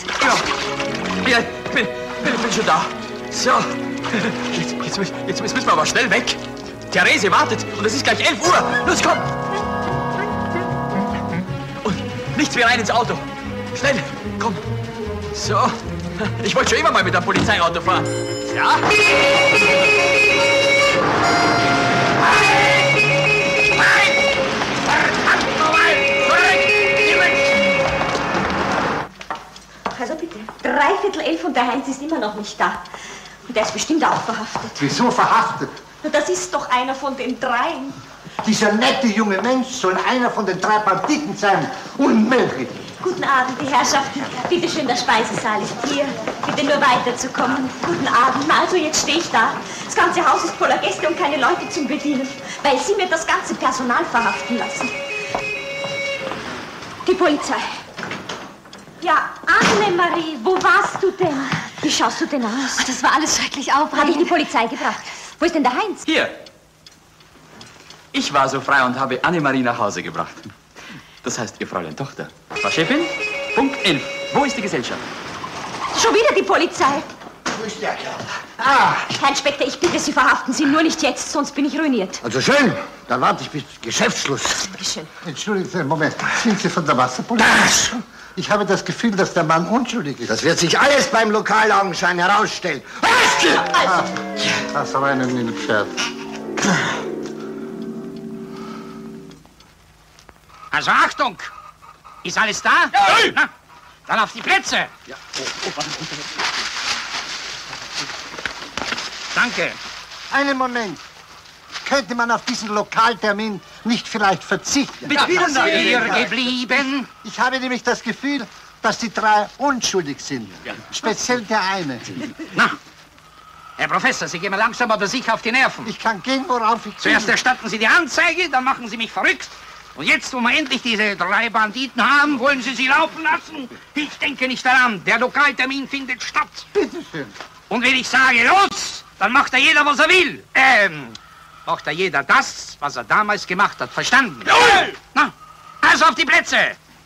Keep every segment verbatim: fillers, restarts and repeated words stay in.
Ja, ja, ich bin, bin, bin schon da. So, jetzt, jetzt, müssen- jetzt müssen wir aber schnell weg. Therese wartet und es ist gleich elf Uhr. Los, komm. Und nichts mehr rein ins Auto. Schnell, komm. So, ich wollte schon immer mal mit einem Polizeiauto fahren. Ja? Also bitte, dreiviertel elf und der Heinz ist immer noch nicht da. Und der ist bestimmt auch verhaftet. Wieso verhaftet? Na, das ist doch einer von den dreien. Dieser nette junge Mensch soll einer von den drei Banditen sein. Unmöglich. Guten Abend, die Herrschaften. Bitte schön, der Speisesaal ist hier. Bitte nur weiterzukommen. Guten Abend. Na, also jetzt stehe ich da. Das ganze Haus ist voller Gäste und keine Leute zum Bedienen, weil Sie mir das ganze Personal verhaften lassen. Die Polizei. Ja, Annemarie, wo warst du denn? Wie schaust du denn aus? Ach, das war alles schrecklich aufregend. Habe ich die Polizei gebracht? Wo ist denn der Heinz? Hier. Ich war so frei und habe Annemarie nach Hause gebracht. Das heißt, Ihr Fräulein Tochter. Frau Chefin, Punkt elf. Wo ist die Gesellschaft? Schon wieder die Polizei. Wo ist der Kerl? Ah, Herr Inspektor, ich bitte Sie, verhaften Sie nur nicht jetzt, sonst bin ich ruiniert. also schön. Dann warte ich bis Geschäftsschluss. Bitte schön. Entschuldigen Sie, Moment. Sind Sie von der Wasserpolizei? Ich habe das Gefühl, dass der Mann unschuldig ist. Das wird sich alles beim Lokalaugenschein herausstellen. Ah, das war eine Nilpferd. Also Achtung! Ist alles da? Ja. Na, dann auf die Plätze! Ja. Oh, oh, Danke. Einen Moment. Könnte man auf diesen Lokaltermin nicht vielleicht verzichten? Bitte, bitte, Hier Sie. geblieben. Ich habe nämlich das Gefühl, dass die drei unschuldig sind. Ja. Speziell der eine. Na, Herr Professor, Sie gehen mir langsam aber sicher auf die Nerven. Ich kann gehen, worauf ich Zuerst will. erstatten Sie die Anzeige, dann machen Sie mich verrückt. Und jetzt, wo wir endlich diese drei Banditen haben, wollen Sie sie laufen lassen? Ich denke nicht daran. Der Lokaltermin findet statt. Bitte schön. Und wenn ich sage, los, dann macht da jeder, was er will. Ähm, macht da jeder das, was er damals gemacht hat. Verstanden? Jawohl! Na, also auf die Plätze.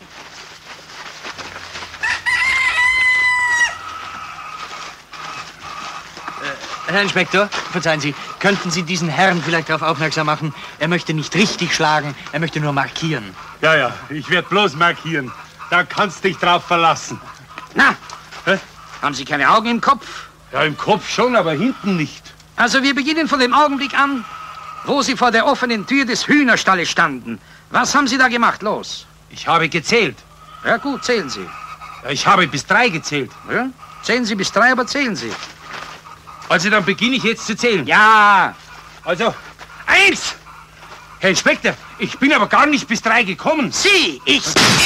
Herr Inspektor, verzeihen Sie, könnten Sie diesen Herrn vielleicht darauf aufmerksam machen? Er möchte nicht richtig schlagen, er möchte nur markieren. Ja, ja, ich werde bloß markieren. Da kannst dich drauf verlassen. Na, Hä? haben Sie keine Augen im Kopf? Ja, im Kopf schon, aber hinten nicht. Also wir beginnen von dem Augenblick an, wo Sie vor der offenen Tür des Hühnerstalles standen. Was haben Sie da gemacht? Los. Ich habe gezählt. Ja gut, zählen Sie. Ja, ich habe bis drei gezählt. Ja? Zählen Sie bis drei, aber zählen Sie. Also dann beginne ich jetzt zu zählen. Ja. Also, eins! Herr Inspektor, ich bin aber gar nicht bis drei gekommen. Sie, ich.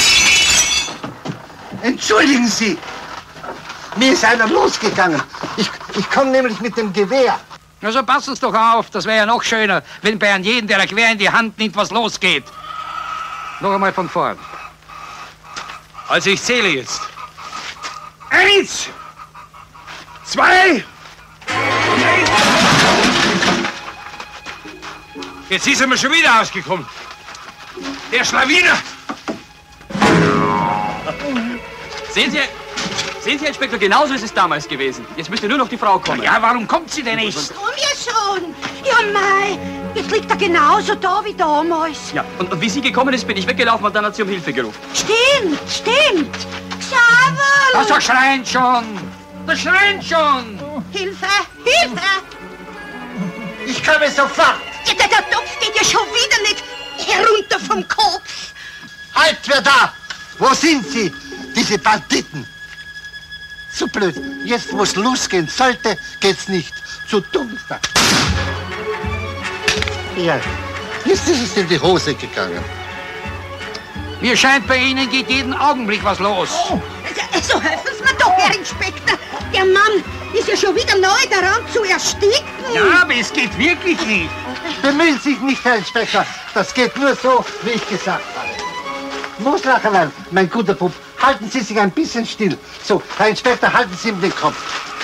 Entschuldigen Sie. Mir ist einer losgegangen. Ich, ich komme nämlich mit dem Gewehr. Also passen Sie doch auf, das wäre ja noch schöner, wenn bei einem jeden, der ein Gewehr in die Hand nimmt, was losgeht. Noch einmal von vorn. Also ich zähle jetzt. Eins! Zwei! drei. Jetzt ist er mir schon wieder ausgekommen. Der Schlawiner! Sehen Sie, sehen Sie, Herr Inspektor, genauso ist es damals gewesen. Jetzt müsste nur noch die Frau kommen. Ja, warum kommt sie denn nicht? Komm ja schon. Ja, mei. Jetzt liegt er genauso da wie damals. Ja, und, und wie sie gekommen ist, bin ich weggelaufen und dann hat sie um Hilfe gerufen. Stimmt, stimmt. Xaver! Ach, das schreien schon! Das schreien schon! Hilfe, Hilfe! Ich komme sofort. Ja, der, der Topf geht ja schon wieder nicht herunter vom Kopf. Halt, wer da? Wo sind Sie, diese Banditen? Zu blöd. Jetzt, wo es losgehen sollte, geht's nicht. Zu dumm ist das. Ja, jetzt ist es in die Hose gegangen. Mir scheint, bei Ihnen geht jeden Augenblick was los. Also helfen Sie mir doch, Herr Inspektor. Der Mann ist ja schon wieder nahe daran zu ersticken. Ja, aber es geht wirklich nicht. Bemühen Sie sich nicht, Herr Inspektor. Das geht nur so, wie ich gesagt habe. Moslacherlein, mein guter Bub, halten Sie sich ein bisschen still. So, Herr Inspektor, halten Sie ihm den Kopf.